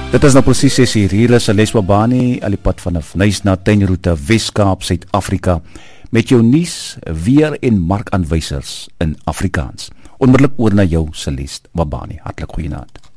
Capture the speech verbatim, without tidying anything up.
Dit is nou presies ses uur. Hier is Celeste Wabani, al die pad vanaf Nuis na Tuinroete, Weskaap, Suid-Afrika, met jou nuus, weer en markaanwysers in Afrikaans. Onmiddellik oor na jou, Celeste Wabani. Hartlik goeienaand.